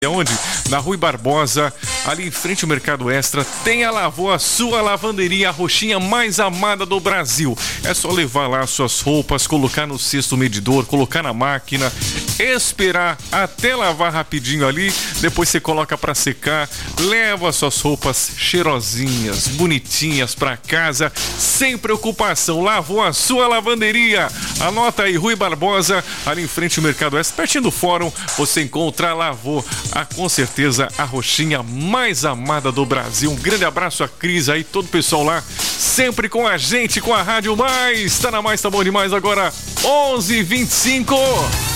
Onde? Na Rui Barbosa, ali em frente ao Mercado Extra, tem a Lavô, a sua lavanderia, a roxinha mais amada do Brasil. É só levar lá suas roupas, colocar no cesto medidor, colocar na máquina, esperar até lavar rapidinho ali, depois você coloca pra secar, leva suas roupas cheirosinhas, bonitinhas pra casa, sem preocupação. Lavô, a sua lavanderia. Anota aí, Rui Barbosa, ali em frente ao Mercado Extra, pertinho do Fórum, você encontra a Lavô, com certeza a roxinha mais amada do Brasil. Um grande abraço a Cris aí, todo o pessoal lá, sempre com a gente, com a Rádio Mais. Tá na Mais, tá bom demais agora, 11h25.